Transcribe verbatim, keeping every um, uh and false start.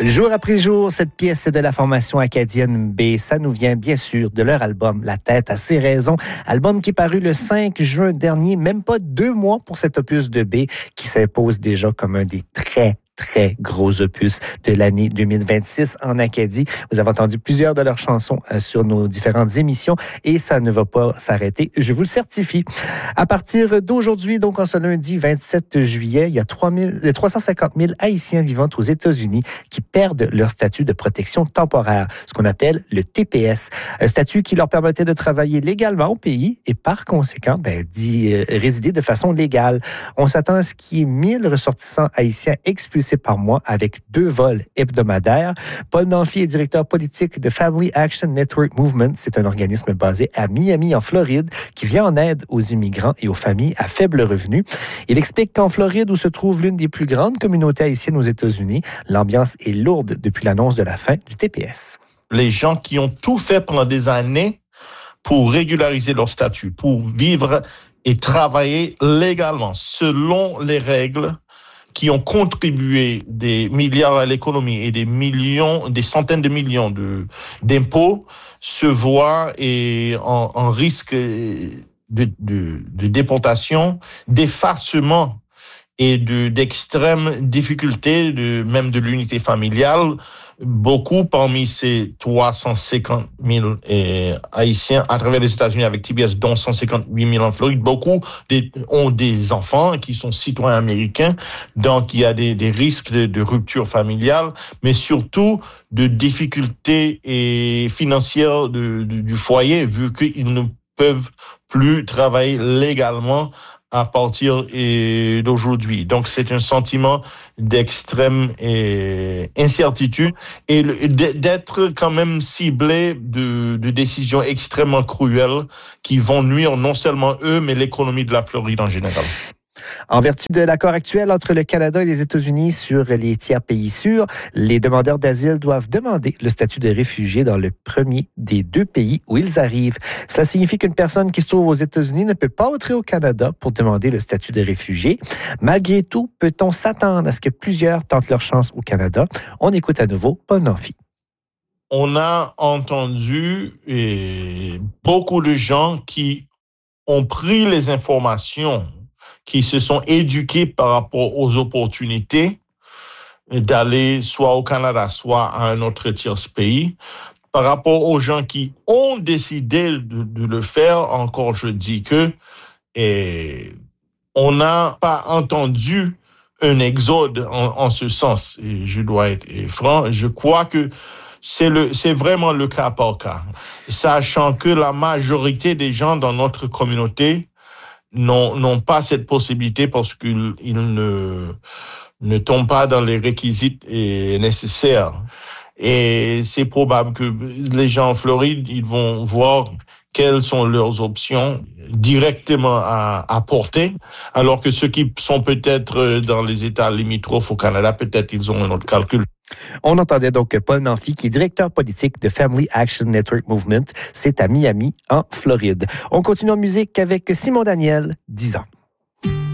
Jour après jour, cette pièce de la formation acadienne B, ça nous vient bien sûr de leur album La tête a ses raisons, album qui est paru le cinq juin dernier, même pas deux mois pour cet opus de B qui s'impose déjà comme un des très très gros opus de l'année deux mille vingt-six en Acadie. Vous avez entendu plusieurs de leurs chansons euh, sur nos différentes émissions et ça ne va pas s'arrêter, je vous le certifie. À partir d'aujourd'hui, donc en ce lundi vingt-sept juillet, il y a trois cent cinquante mille Haïtiens vivant aux États-Unis qui perdent leur statut de protection temporaire, ce qu'on appelle le T P S, un statut qui leur permettait de travailler légalement au pays et par conséquent ben, d'y euh, résider de façon légale. On s'attend à ce qu'il y ait mille ressortissants haïtiens expulsés par mois avec deux vols hebdomadaires. Paul Nanfi est directeur politique de Family Action Network Movement. C'est un organisme basé à Miami, en Floride, qui vient en aide aux immigrants et aux familles à faible revenu. Il explique qu'en Floride, où se trouve l'une des plus grandes communautés haïtiennes aux États-Unis, l'ambiance est lourde depuis l'annonce de la fin du T P S. Les gens qui ont tout fait pendant des années pour régulariser leur statut, pour vivre et travailler légalement, selon les règles, qui ont contribué des milliards à l'économie et des millions, des centaines de millions de, d'impôts, se voient et en, en risque de, de, de déportation, d'effacement et de, d'extrême difficulté, de, même de l'unité familiale. Beaucoup parmi ces trois cent cinquante mille eh, Haïtiens à travers les États-Unis avec T B S, dont cent cinquante-huit mille en Floride, beaucoup des, ont des enfants qui sont citoyens américains, donc il y a des, des risques de, de rupture familiale, mais surtout de difficultés et financières de, de, du foyer, vu qu'ils ne peuvent plus travailler légalement à partir eh, d'aujourd'hui. Donc, c'est un sentiment d'extrême eh, incertitude et le, d'être quand même ciblé de, de décisions extrêmement cruelles qui vont nuire non seulement eux, mais l'économie de la Floride en général. En vertu de l'accord actuel entre le Canada et les États-Unis sur les tiers pays sûrs, les demandeurs d'asile doivent demander le statut de réfugié dans le premier des deux pays où ils arrivent. Cela signifie qu'une personne qui se trouve aux États-Unis ne peut pas entrer au Canada pour demander le statut de réfugié. Malgré tout, peut-on s'attendre à ce que plusieurs tentent leur chance au Canada? On écoute à nouveau Paul Nanfi. On a entendu eh, beaucoup de gens qui ont pris les informations, qui se sont éduqués par rapport aux opportunités d'aller soit au Canada, soit à un autre tiers pays. Par rapport aux gens qui ont décidé de, de le faire, encore je dis que et on n'a pas entendu un exode en, en ce sens. Et je dois être franc, je crois que c'est, le, c'est vraiment le cas par cas. Sachant que la majorité des gens dans notre communauté n'ont, n'ont pas cette possibilité parce qu'ils ils ne, ne tombent pas dans les réquisites nécessaires. Et c'est probable que les gens en Floride, ils vont voir quelles sont leurs options directement à apporter, alors que ceux qui sont peut-être dans les États limitrophes au Canada, peut-être ils ont un autre calcul. On entendait donc Paul Nanfi, qui est directeur politique de Family Action Network Movement. C'est à Miami, en Floride. On continue en musique avec Simon Daniel, dix ans.